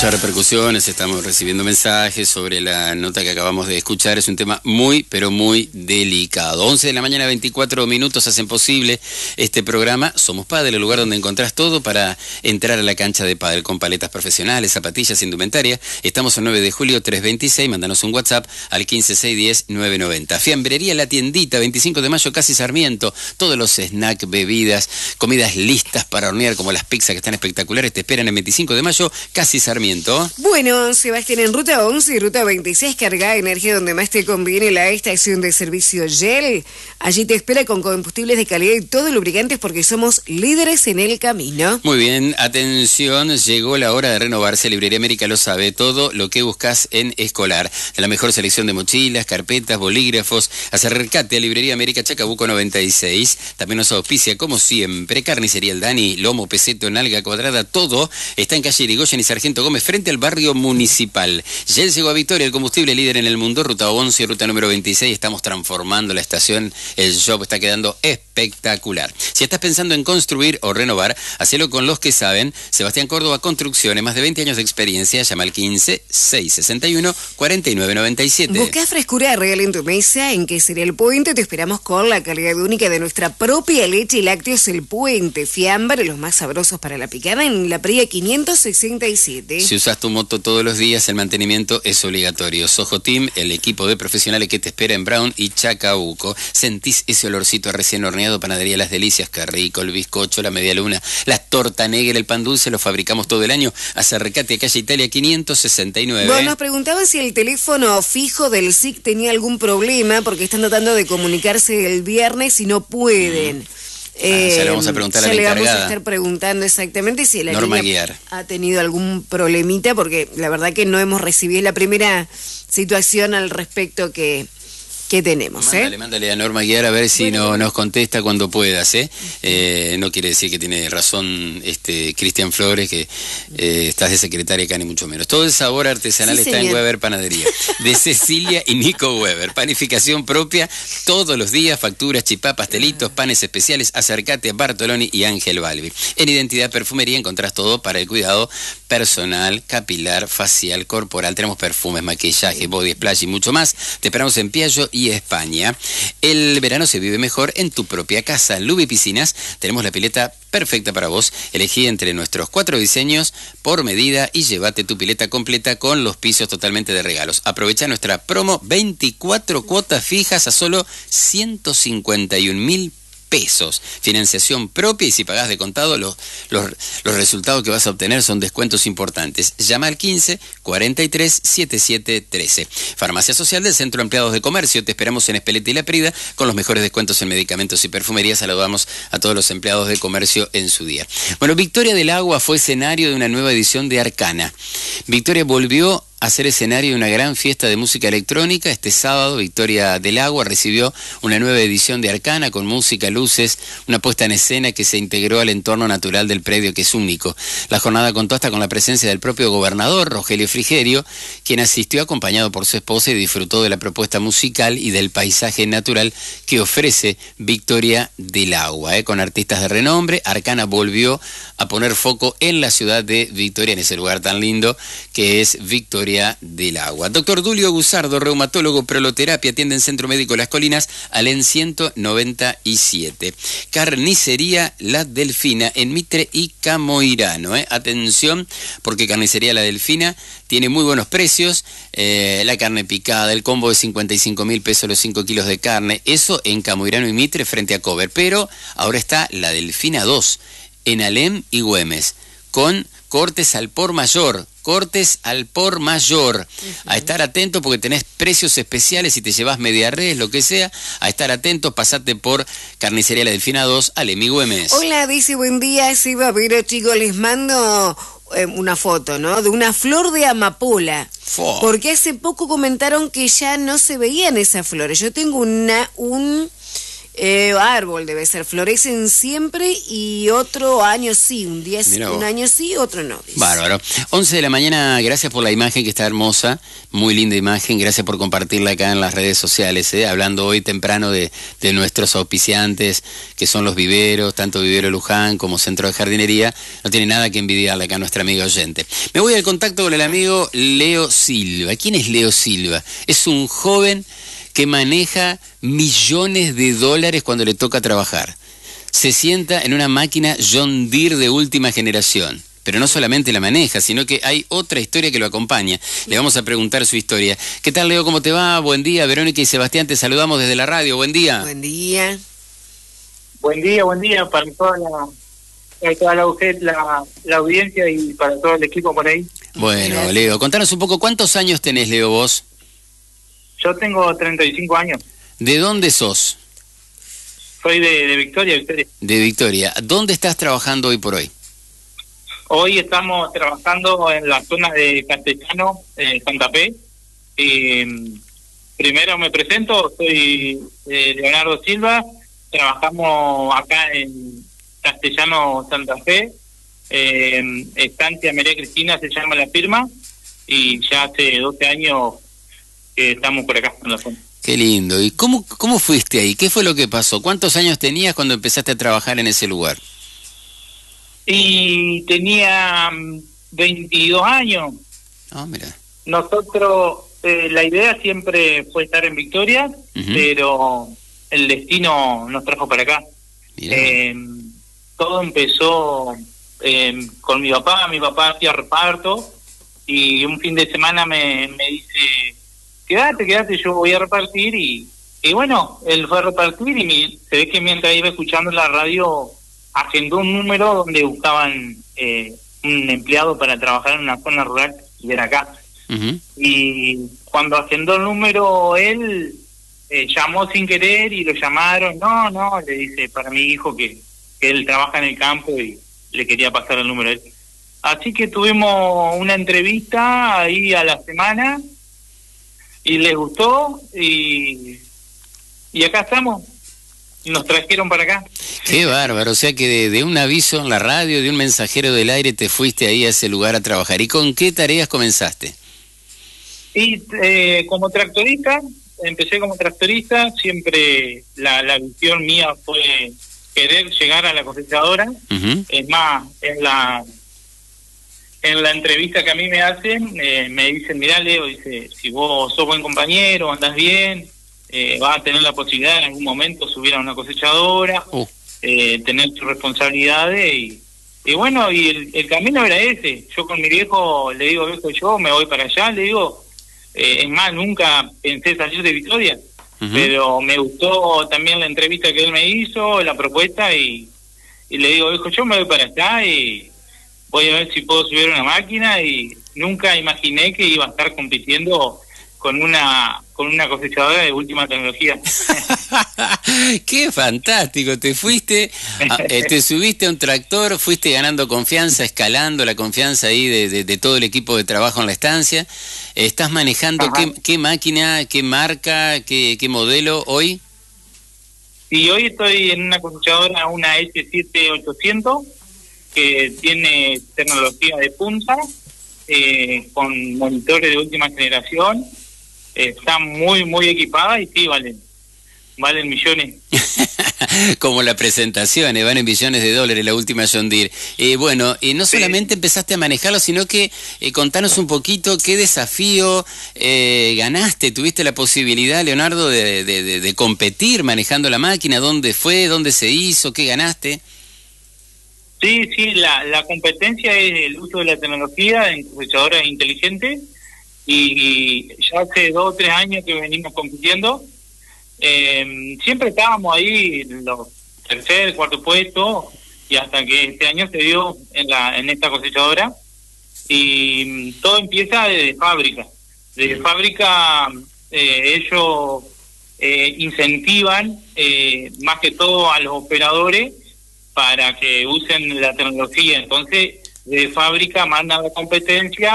muchas repercusiones, estamos recibiendo mensajes sobre la nota que acabamos de escuchar. Es un tema muy, pero muy delicado. 11 de la mañana, 24 minutos hacen posible este programa. Somos Pádel, el lugar donde encontrás todo para entrar a la cancha de pádel, con paletas profesionales, zapatillas, indumentaria. Estamos el 9 de julio, 326, mándanos un WhatsApp al 15610-990. Fiambrería La Tiendita, 25 de mayo, Casi Sarmiento. Todos los snacks, bebidas, comidas listas para hornear, como las pizzas que están espectaculares, te esperan el 25 de mayo, Casi Sarmiento. Bueno, Sebastián, en Ruta 11 y Ruta 26, carga energía donde más te conviene, la estación de servicio Shell. Allí te espera con combustibles de calidad y todo lubricantes, porque somos líderes en el camino. Muy bien, atención, llegó la hora de renovarse. Librería América lo sabe, todo lo que buscas en escolar. La mejor selección de mochilas, carpetas, bolígrafos. Acércate a Librería América, Chacabuco 96. También nos auspicia, como siempre, Carnicería El Dani, lomo, peseto, nalga cuadrada, todo está en calle Irigoyen y Sargento Gómez, frente al barrio municipal. Shell llegó a Victoria, el combustible líder en el mundo. Ruta 11 y ruta número 26. Estamos transformando la estación. El shop está quedando espectacular. Si estás pensando en construir o renovar, hacelo con los que saben. Sebastián Córdoba Construcciones, más de 20 años de experiencia. Llama al 15-661-4997. Busca frescura real en tu mesa. En Quesería El Puente te esperamos con la calidad única de nuestra propia leche y lácteos El Puente. Fiambre, los más sabrosos para la picada, en La Pría 567. Si usas tu moto todos los días, el mantenimiento es obligatorio. Soho Team, el equipo de profesionales que te espera en Brown y Chacabuco. Sentís ese olorcito a recién horneado. Panadería Las Delicias, qué rico, el bizcocho, la media luna, la torta negra, el pan dulce, lo fabricamos todo el año. Acércate a calle Italia 569. Bueno, nos preguntaban si el teléfono fijo del SIC tenía algún problema, porque están tratando de comunicarse el viernes y no pueden. Ya le vamos a preguntar a la encargada. Ya le vamos a estar preguntando exactamente si la Norma línea Guiar ha tenido algún problemita, porque la verdad que no hemos recibido la primera situación al respecto que tenemos. Mándale a Norma Guiar a ver si no nos contesta cuando puedas. No quiere decir que tiene razón Cristian Flores, que estás de secretaria acá, ni mucho menos. Todo el sabor artesanal está en Weber Panadería, de Cecilia y Nico Weber. Panificación propia todos los días, facturas, chipá, pastelitos, panes especiales. Acércate a Bartoloni y Ángel Balbi. En Identidad Perfumería encontrás todo para el cuidado personal, capilar, facial, corporal. Tenemos perfumes, maquillaje, body splash y mucho más. Te esperamos en Piaggio y España. El verano se vive mejor en tu propia casa. Lubi Piscinas, tenemos la pileta perfecta para vos. Elegí entre nuestros 4 diseños por medida y llévate tu pileta completa con los pisos totalmente de regalos. Aprovecha nuestra promo, 24 cuotas fijas a solo 151.000 pesos. Financiación propia, y si pagás de contado, los resultados que vas a obtener son descuentos importantes. Llama al 15-43-7713. Farmacia Social del Centro de Empleados de Comercio. Te esperamos en Espeleta y La Prida con los mejores descuentos en medicamentos y perfumería. Saludamos a todos los empleados de comercio en su día. Bueno, Victoria del Agua fue escenario de una nueva edición de Arcana. Victoria volvió a ser escenario de una gran fiesta de música electrónica. Este sábado, Victoria del Agua recibió una nueva edición de Arcana con música, luces, una puesta en escena que se integró al entorno natural del predio, que es único. La jornada contó hasta con la presencia del propio gobernador, Rogelio Frigerio, quien asistió acompañado por su esposa y disfrutó de la propuesta musical y del paisaje natural que ofrece Victoria del Agua. Con artistas de renombre, Arcana volvió a poner foco en la ciudad de Victoria, en ese lugar tan lindo que es Victoria del Agua. Doctor Dulio Guzardo, reumatólogo, proloterapia, atiende en Centro Médico Las Colinas, Alén 197. Carnicería La Delfina, en Mitre y Camoirano. Atención, porque Carnicería La Delfina tiene muy buenos precios. La carne picada, el combo de 55.000 pesos los 5 kilos de carne. Eso en Camoirano y Mitre frente a Cover. Pero ahora está La Delfina 2, en Alem y Güemes, con cortes al por mayor. Cortes al por mayor. A estar atento porque tenés precios especiales si te llevas media res, lo que sea. A estar atentos, pasate por Carnicería La Delfina 2, Alem y Güemes. Hola, dice, buen día, sí, va a ver, chicos, les mando una foto, ¿no? De una flor de amapola. Porque hace poco comentaron que ya no se veían esas flores. Yo tengo un Árbol debe ser, florecen siempre y otro año sí, un año sí, otro no. Dice. Bárbaro. 11 de la mañana, gracias por la imagen que está hermosa, muy linda imagen, gracias por compartirla acá en las redes sociales, hablando hoy temprano de nuestros auspiciantes, que son los viveros, tanto Vivero Luján como Centro de Jardinería, no tiene nada que envidiarle acá a nuestra amiga oyente. Me voy al contacto con el amigo Leo Silva. ¿Quién es Leo Silva? Es un joven que maneja millones de dólares cuando le toca trabajar. Se sienta en una máquina John Deere de última generación, pero no solamente la maneja, sino que hay otra historia que lo acompaña. Le vamos a preguntar su historia. ¿Qué tal, Leo? ¿Cómo te va? Buen día. Verónica y Sebastián, te saludamos desde la radio. Buen día. Buen día. Buen día para toda la audiencia y para todo el equipo por ahí. Bueno, Leo, contanos un poco, ¿cuántos años tenés, Leo, vos? Yo tengo 35 años. ¿De dónde sos? Soy de Victoria. De Victoria. ¿Dónde estás trabajando hoy por hoy? Hoy estamos trabajando en la zona de Castellano, Santa Fe. Primero me presento, soy Leonardo Silva. Trabajamos acá en Castellano, Santa Fe. Estancia María Cristina se llama la firma. Y ya hace 12 años que estamos por acá en la zona. Qué lindo. ¿Y cómo fuiste ahí? ¿Qué fue lo que pasó? ¿Cuántos años tenías cuando empezaste a trabajar en ese lugar? Y tenía 22 años. Ah, mira. Nosotros, la idea siempre fue estar en Victoria, pero el destino nos trajo para acá. Todo empezó con mi papá hacía reparto, y un fin de semana me dice, quédate, yo voy a repartir, y bueno, él fue a repartir, y se ve que mientras iba escuchando la radio, agendó un número donde buscaban un empleado para trabajar en una zona rural, y era acá. Y cuando agendó el número, él llamó sin querer y lo llamaron. No, le dice para mi hijo que él trabaja en el campo y le quería pasar el número a él. Así que tuvimos una entrevista ahí a la semana y les gustó, y acá estamos. Nos trajeron para acá. Qué bárbaro, o sea que de un aviso en la radio, de un mensajero del aire, te fuiste ahí a ese lugar a trabajar. ¿Y con qué tareas comenzaste? Y como tractorista, empecé como tractorista. Siempre la visión mía fue querer llegar a la cosechadora. Es más, en la entrevista que a mí me hacen, me dicen, mirá, Leo, dice, si vos sos buen compañero, andás bien, vas a tener la posibilidad en algún momento subir a una cosechadora, tener tus responsabilidades, y bueno, y el camino era ese. Yo con mi viejo le digo, viejo, yo me voy para allá, le digo, es más, nunca pensé salir de Victoria, pero me gustó también la entrevista que él me hizo, la propuesta, y le digo, viejo, yo me voy para allá y voy a ver si puedo subir una máquina, y nunca imaginé que iba a estar compitiendo con una cosechadora de última tecnología. ¡Qué fantástico! Te fuiste, te subiste a un tractor, fuiste ganando confianza, escalando la confianza ahí de todo el equipo de trabajo en la estancia. ¿Estás manejando qué máquina, qué marca, qué modelo hoy? Y hoy estoy en una cosechadora, una S7800, que tiene tecnología de punta, con monitores de última generación. Está muy equipada, y sí, valen millones. Como la presentación, van en billones de dólares la última John Deere. Bueno, no solamente empezaste a manejarlo, sino que contanos un poquito qué desafío ganaste. ¿Tuviste la posibilidad, Leonardo, de competir manejando la máquina? ¿Dónde fue? ¿Dónde se hizo? ¿Qué ganaste? Sí, la competencia es el uso de la tecnología en cosechadoras inteligentes, y ya hace 2 o 3 años que venimos compitiendo. Siempre estábamos ahí en los tercer, cuarto puesto, y hasta que este año se dio en esta cosechadora, y todo empieza desde fábrica. Desde fábrica ellos incentivan más que todo a los operadores para que usen la tecnología. Entonces, de fábrica mandan la competencia